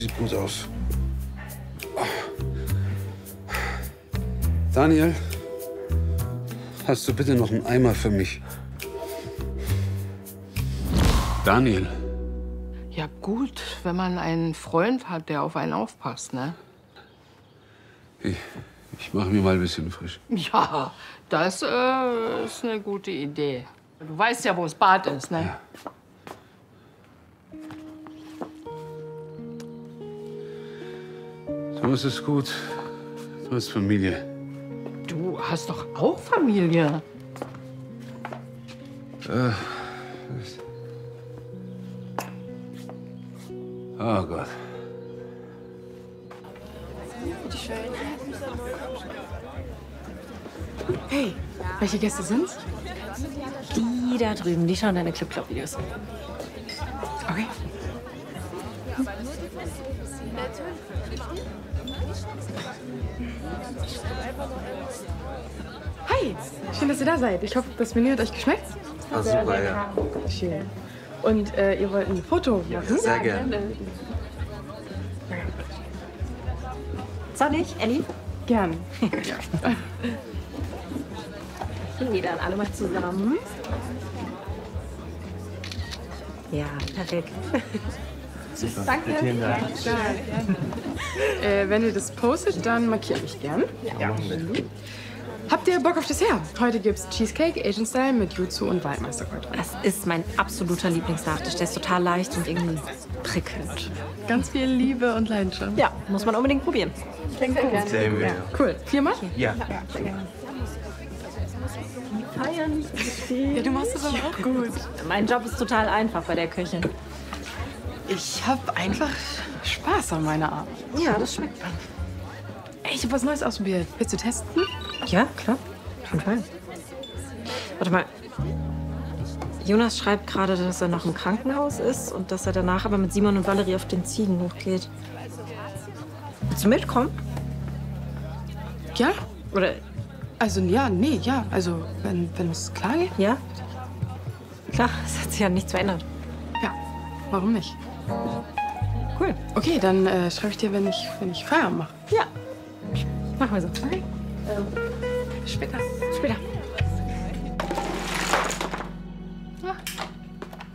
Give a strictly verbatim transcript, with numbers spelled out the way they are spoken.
Sieht gut aus. Daniel, hast du bitte noch einen Eimer für mich? Daniel. Ja gut, wenn man einen Freund hat, der auf einen aufpasst, ne? Ich, ich mache mir mal ein bisschen frisch. Ja, das äh, ist eine gute Idee. Du weißt ja, wo das Bad ist, ne? Ja. Thomas ist gut. Du hast Familie. Du hast doch auch Familie. Äh, oh Gott. Hey, welche Gäste sind's? Die da drüben, die schauen deine Clip-Clop-Videos. Okay. Hi, schön, dass ihr da seid. Ich hoffe, das Menü hat euch geschmeckt. Ah, super, ja. Schön. Und äh, ihr wollt ein Foto machen? Sehr gerne. Soll ich, Elli? Gern. Die dann alle mal zusammen. Ja, perfekt. Super. Danke. Vielen Dank. Äh, wenn ihr das postet, dann markiert mich gern. Ja, machen wir. Habt ihr Bock auf Dessert? Heute gibt's Cheesecake Asian Style mit Yuzu und Waldmeisterkräuter. Das ist mein absoluter Lieblingsnachtisch. Der ist total leicht und irgendwie prickelnd. Ganz viel Liebe und Leidenschaft. Ja, muss man unbedingt probieren. Sehr gut. Cool. Viermal? Ja. Feiern. Ja, du machst das aber auch gut. Mein Job ist total einfach bei der Köchin. Ich hab einfach Spaß an meiner Arbeit. Ja, das schmeckt. Ey, ich hab was Neues ausprobiert. Willst du testen? Ja, klar. Auf jeden Fall. Warte mal. Jonas schreibt gerade, dass er noch im Krankenhaus ist und dass er danach aber mit Simon und Valerie auf den Ziegen hochgeht. Willst du mitkommen? Ja? Oder Also, ja, nee, ja. Also, wenn, wenn es klar geht? ja? Klar, es hat sich ja nichts verändert. Ja. Warum nicht? Cool. Okay, dann äh, schreibe ich dir, wenn ich, wenn ich Feierabend mache. Ja. Machen wir so. Okay. Ähm, später. Später.